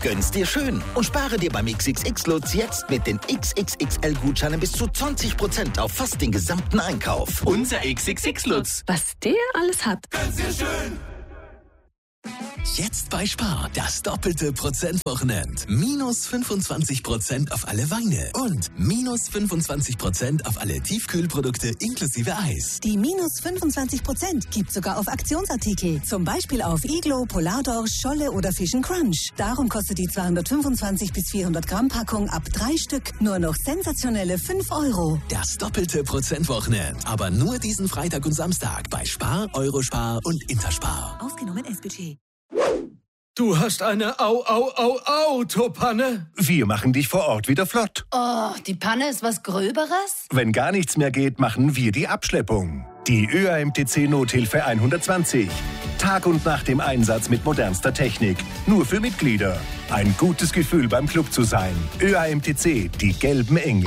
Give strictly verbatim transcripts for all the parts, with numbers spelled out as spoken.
Gönn's dir schön und spare dir beim X X X-Lutz jetzt mit den X X X L-Gutscheinen bis zu zwanzig Prozent auf fast den gesamten Einkauf. Unser X X X-Lutz. Was der alles hat. Gönn's dir schön. Jetzt bei Spar, das doppelte Prozentwochenend. Minus fünfundzwanzig Prozent auf alle Weine und minus fünfundzwanzig Prozent auf alle Tiefkühlprodukte inklusive Eis. Die minus fünfundzwanzig Prozent gibt sogar auf Aktionsartikel. Zum Beispiel auf Iglo, Polardorsch, Scholle oder Fish and Crunch. Darum kostet die zweihundertfünfundzwanzig bis vierhundert Gramm Packung ab drei Stück nur noch sensationelle fünf Euro. Das doppelte Prozentwochenend. Aber nur diesen Freitag und Samstag bei Spar, Eurospar und Interspar. Ausgenommen S-Budget. Du hast eine Au-Au-Au-Autopanne? Wir machen dich vor Ort wieder flott. Oh, die Panne ist was Gröberes? Wenn gar nichts mehr geht, machen wir die Abschleppung. Die Ö A M T C Nothilfe hundertzwanzig. Tag und Nacht im Einsatz mit modernster Technik. Nur für Mitglieder. Ein gutes Gefühl beim Club zu sein. Ö A M T C, die gelben Engel.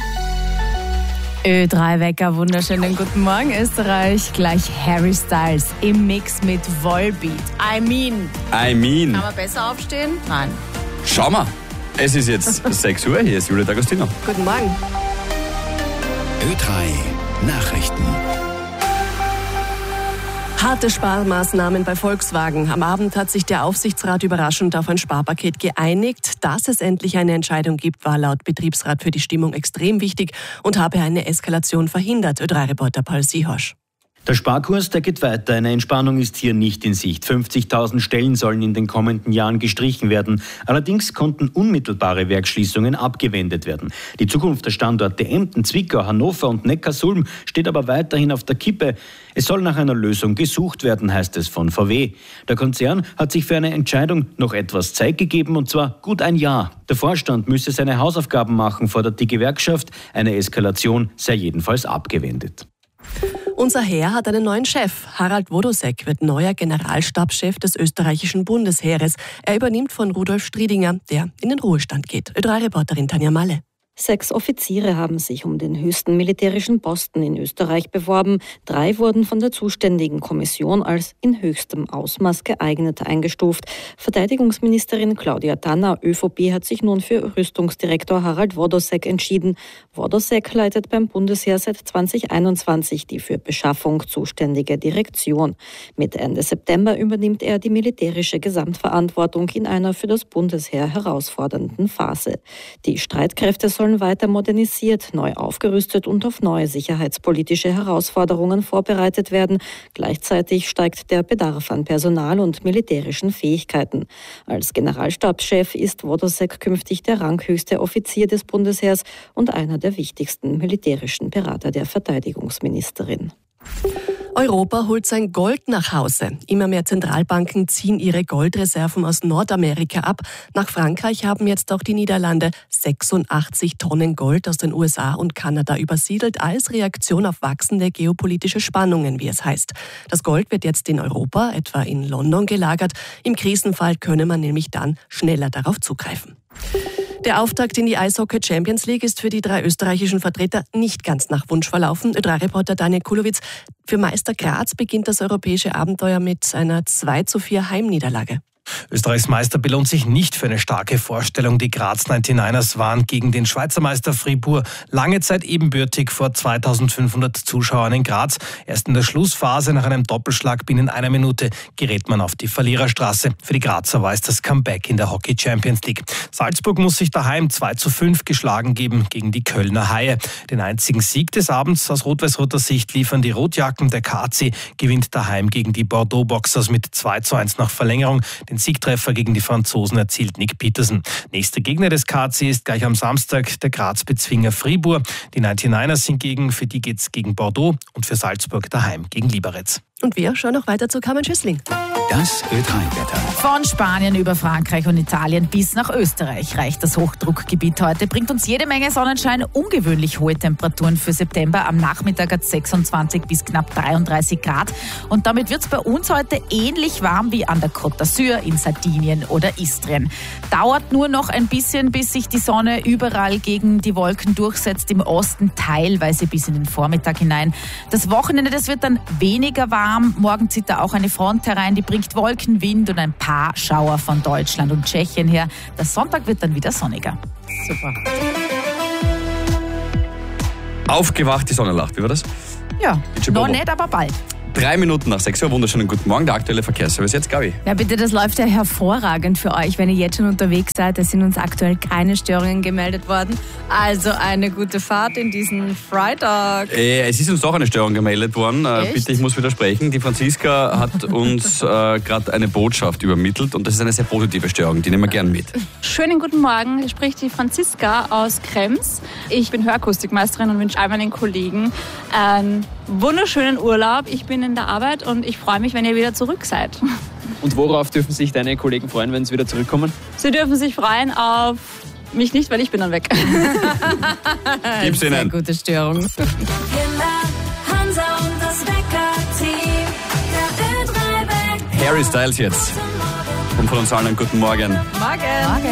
Ö drei Wecker, wunderschönen guten Morgen Österreich. Gleich Harry Styles im Mix mit Volbeat. I mean. I mean. Kann man besser aufstehen? Nein. Schau mal, es ist jetzt sechs Uhr, hier ist Julia D'Agostino. Guten Morgen. Ö drei Nachrichten. Harte Sparmaßnahmen bei Volkswagen. Am Abend hat sich der Aufsichtsrat überraschend auf ein Sparpaket geeinigt. Dass es endlich eine Entscheidung gibt, war laut Betriebsrat für die Stimmung extrem wichtig und habe eine Eskalation verhindert. Ö drei Reporter Paul Siehosch. Der Sparkurs, der geht weiter. Eine Entspannung ist hier nicht in Sicht. fünfzigtausend Stellen sollen in den kommenden Jahren gestrichen werden. Allerdings konnten unmittelbare Werksschließungen abgewendet werden. Die Zukunft der Standorte Emden, Zwickau, Hannover und Neckarsulm steht aber weiterhin auf der Kippe. Es soll nach einer Lösung gesucht werden, heißt es von V W. Der Konzern hat sich für eine Entscheidung noch etwas Zeit gegeben, und zwar gut ein Jahr. Der Vorstand müsse seine Hausaufgaben machen, fordert die Gewerkschaft. Eine Eskalation sei jedenfalls abgewendet. Unser Heer hat einen neuen Chef. Harald Wodosek wird neuer Generalstabschef des österreichischen Bundesheeres. Er übernimmt von Rudolf Striedinger, der in den Ruhestand geht. Ö drei Reporterin Tanja Malle. Sechs Offiziere haben sich um den höchsten militärischen Posten in Österreich beworben. Drei wurden von der zuständigen Kommission als in höchstem Ausmaß geeignet eingestuft. Verteidigungsministerin Claudia Tanner, ÖVP, hat sich nun für Rüstungsdirektor Harald Wodosek entschieden. Wodosek leitet beim Bundesheer seit zweitausendeinundzwanzig die für Beschaffung zuständige Direktion. Mit Ende September übernimmt er die militärische Gesamtverantwortung in einer für das Bundesheer herausfordernden Phase. Die Streitkräfte sollen weiter modernisiert, neu aufgerüstet und auf neue sicherheitspolitische Herausforderungen vorbereitet werden. Gleichzeitig steigt der Bedarf an Personal und militärischen Fähigkeiten. Als Generalstabschef ist Wodosek künftig der ranghöchste Offizier des Bundesheers und einer der wichtigsten militärischen Berater der Verteidigungsministerin. Europa holt sein Gold nach Hause. Immer mehr Zentralbanken ziehen ihre Goldreserven aus Nordamerika ab. Nach Frankreich haben jetzt auch die Niederlande sechsundachtzig Tonnen Gold aus den U S A und Kanada übersiedelt, als Reaktion auf wachsende geopolitische Spannungen, wie es heißt. Das Gold wird jetzt in Europa, etwa in London, gelagert. Im Krisenfall könne man nämlich dann schneller darauf zugreifen. Der Auftakt in die Eishockey Champions League ist für die drei österreichischen Vertreter nicht ganz nach Wunsch verlaufen. Ö drei Reporter Daniel Kulowitz. Für Meister Graz beginnt das europäische Abenteuer mit einer zwei zu vier Heimniederlage. Österreichs Meister belohnt sich nicht für eine starke Vorstellung. Die Graz neunundneunzigers waren gegen den Schweizer Meister Fribourg lange Zeit ebenbürtig vor zweitausendfünfhundert Zuschauern in Graz. Erst in der Schlussphase nach einem Doppelschlag binnen einer Minute gerät man auf die Verliererstraße. Für die Grazer war es das Comeback in der Hockey Champions League. Salzburg muss sich daheim zwei zu fünf geschlagen geben gegen die Kölner Haie. Den einzigen Sieg des Abends aus rot-weiß-roter Sicht liefern die Rotjacken. Der K C gewinnt daheim gegen die Bordeaux Boxers mit zwei zu eins nach Verlängerung. Den Siegtreffer gegen die Franzosen erzielt Nick Peterson. Nächster Gegner des K C ist gleich am Samstag der Graz-Bezwinger Fribourg. Die neunundneunzigers hingegen, für die geht's gegen Bordeaux und für Salzburg daheim gegen Liberec. Und wir schauen noch weiter zu Carmen Schüssling. Das Ö drei Wetter. Von Spanien über Frankreich und Italien bis nach Österreich reicht das Hochdruckgebiet heute. Bringt uns jede Menge Sonnenschein, ungewöhnlich hohe Temperaturen für September. Am Nachmittag hat sechsundzwanzig bis knapp dreiunddreißig Grad. Und damit wird es bei uns heute ähnlich warm wie an der Côte d'Azur, in Sardinien oder Istrien. Dauert nur noch ein bisschen, bis sich die Sonne überall gegen die Wolken durchsetzt. Im Osten teilweise bis in den Vormittag hinein. Das Wochenende, das wird dann weniger warm. warm. Morgen zieht da auch eine Front herein, die bringt Wolken, Wind und ein paar Schauer von Deutschland und Tschechien her. Der Sonntag wird dann wieder sonniger. Super. Aufgewacht, die Sonne lacht. Wie war das? Ja, noch nicht, aber bald. Drei Minuten nach sechs Uhr, wunderschönen guten Morgen, der aktuelle Verkehrsservice. Jetzt, Gabi. Ja, bitte, das läuft ja hervorragend für euch, wenn ihr jetzt schon unterwegs seid. Es sind uns aktuell keine Störungen gemeldet worden. Also eine gute Fahrt in diesen Freitag. Äh, es ist uns doch eine Störung gemeldet worden. Äh, bitte, ich muss widersprechen. Die Franziska hat uns äh, gerade eine Botschaft übermittelt und das ist eine sehr positive Störung. Die nehmen wir gern mit. Schönen guten Morgen, hier spricht die Franziska aus Krems. Ich bin Hörakustikmeisterin und wünsche all meinen Kollegen einen wunderschönen Urlaub. Ich bin in der Arbeit und ich freue mich, wenn ihr wieder zurück seid. Und worauf dürfen sich deine Kollegen freuen, wenn sie wieder zurückkommen? Sie dürfen sich freuen auf mich nicht, weil ich bin dann weg. Gib's ihnen. Sehr gute Störung. Hansa und das Wecker-Team. Der Ö drei Wecker. Harry Styles jetzt. Und von uns allen einen guten Morgen. Morgen. Morgen.